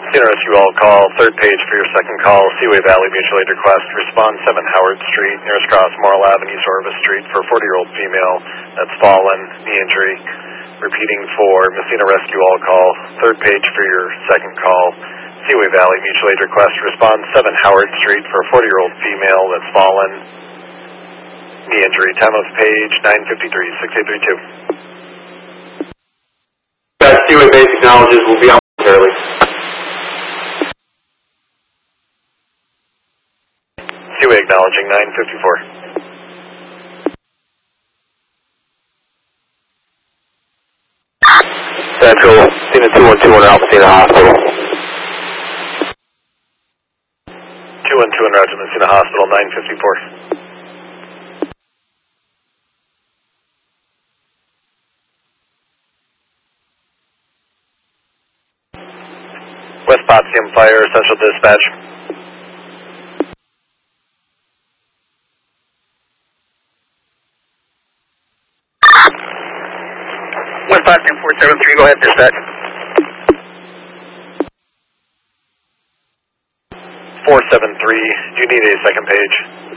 Messina Rescue All call, third page for your second call, Seaway Valley Mutual Aid request. Respond 7 Howard Street, nearest cross Morrill Avenue, Orvis Street for a 40-year-old female that's fallen, knee injury. Repeating for Messina Rescue All call, third page for your second call, Seaway Valley Mutual Aid request. Respond 7 Howard Street for a 40-year-old female that's fallen, knee injury. Time of page 9:53, 6832. Seaway base acknowledges will be out momentarily. Seaway acknowledging 9:54. Central, Messina 212 Alpha Messina Hospital. 212 en route to Messina Hospital, 9:54. West Potsdam Fire, Central Dispatch. West Potsdam 473, go ahead, dispatch. 473, do you need a second page?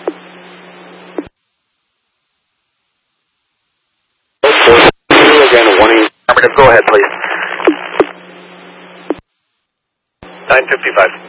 Again, 180. Affirmative, go ahead, please. 9:55.